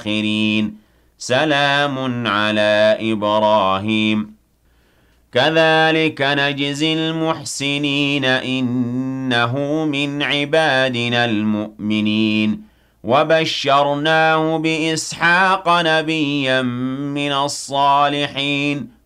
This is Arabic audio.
الآخرين سلام على إبراهيم كذلك نجزي المحسنين إنه من عبادنا المؤمنين وبشرناه بإسحاق نبيا من الصالحين